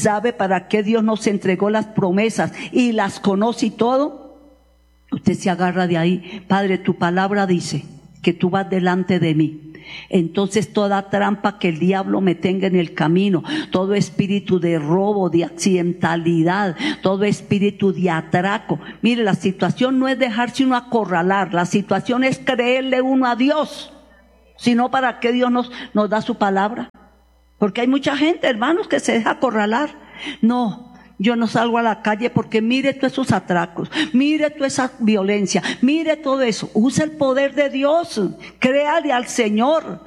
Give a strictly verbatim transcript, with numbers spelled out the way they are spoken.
sabe para qué Dios nos entregó las promesas y las conoce y todo, usted se agarra de ahí. Padre, tu palabra dice que tú vas delante de mí. Entonces toda trampa que el diablo me tenga en el camino, todo espíritu de robo, de accidentalidad, todo espíritu de atraco. Mire, la situación no es dejarse uno acorralar, la situación es creerle uno a Dios. Sino, ¿para qué Dios nos, nos da su palabra? Porque hay mucha gente, hermanos, que se deja acorralar. No. Yo no salgo a la calle porque mire todos esos atracos, mire toda esa violencia, mire todo eso. Usa el poder de Dios, créale al Señor.